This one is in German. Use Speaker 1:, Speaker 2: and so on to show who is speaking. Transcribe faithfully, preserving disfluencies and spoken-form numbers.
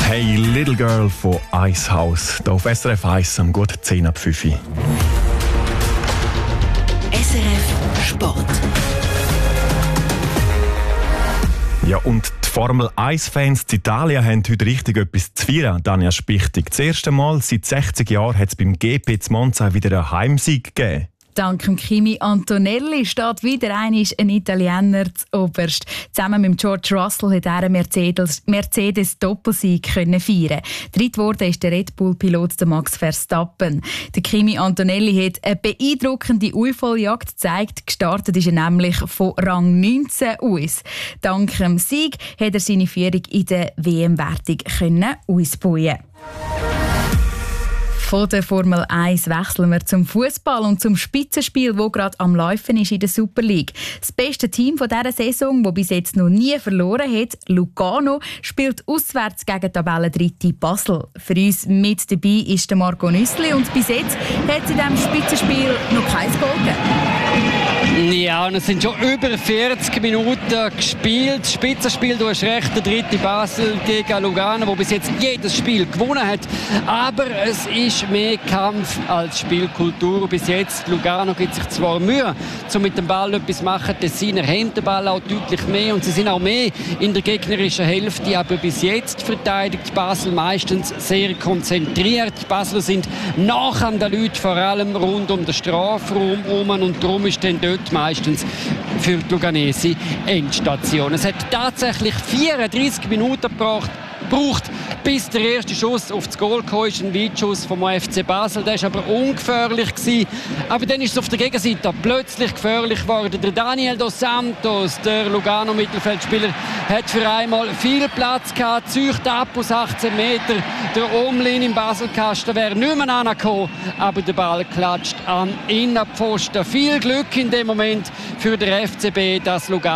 Speaker 1: Hey Little Girl von Icehouse. Hier auf S R F eins am gut zehn ab fünf.
Speaker 2: S R F Sport.
Speaker 1: Ja, und die Formel eins Fans in Italien haben heute richtig etwas zu feiern, Danja Spichtig. Das erste Mal seit sechzig Jahren hat es beim G P zu Monza wieder einen Heimsieg gegeben.
Speaker 3: Dank Kimi Antonelli steht wieder einmal ein Italiener zuoberst. Zusammen mit George Russell hat er einen Mercedes, Mercedes Doppelsieg können feiern. Dritt wurde ist der Red Bull-Pilot Max Verstappen. Der Kimi Antonelli hat eine beeindruckende Aufholjagd gezeigt. Gestartet ist er nämlich von Rang neunzehn aus. Dank dem Sieg hat er seine Führung in der W M-Wertung ausbauen. Von der Formel eins wechseln wir zum Fußball und zum Spitzenspiel, das gerade am Laufen ist in der Super League. Das beste Team dieser Saison, das bis jetzt noch nie verloren hat, Lugano, spielt auswärts gegen Tabellendritte Basel. Für uns mit dabei ist der Marco Nüssli und bis jetzt hat es in diesem Spitzenspiel noch kein Goal gegeben.
Speaker 4: Ja, und es sind schon über vierzig Minuten gespielt. Spitzenspiel, du hast recht, der dritte Basel gegen Lugano, der bis jetzt jedes Spiel gewonnen hat. Aber es ist mehr Kampf als Spielkultur bis jetzt. Lugano gibt sich zwar Mühe, um mit dem Ball etwas zu machen. Tessiner haben den Ball auch deutlich mehr und sie sind auch mehr in der gegnerischen Hälfte. Aber bis jetzt verteidigt Basel meistens sehr konzentriert. Die Basler sind nach an den Leuten, vor allem rund um den Strafraum herum. Und darum ist dann dort meistens für die Luganesi Endstation. Es hat tatsächlich vierunddreissig Minuten gebraucht, braucht, bis der erste Schuss auf das Goal kam, ist ein Weitschuss vom F C Basel. Der war aber ungefährlich gewesen. Aber dann ist es auf der Gegenseite plötzlich gefährlich geworden. Der Daniel dos Santos, der Lugano-Mittelfeldspieler, hat für einmal viel Platz gehabt, zieht ab aus achtzehn Meter. Der Omlin im Baselkasten wäre nicht mehr angekommen, aber der Ball klatscht an Innenpfosten. Viel Glück in dem Moment für den F C B, dass Lugano